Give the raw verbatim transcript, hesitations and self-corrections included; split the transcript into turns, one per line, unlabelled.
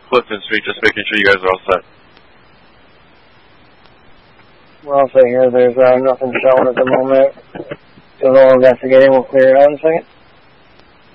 Clifton Street, just making sure you guys are all set.
We're all set here. There's uh, nothing showing at the moment. So we'll investigating. We'll clear it out in a second.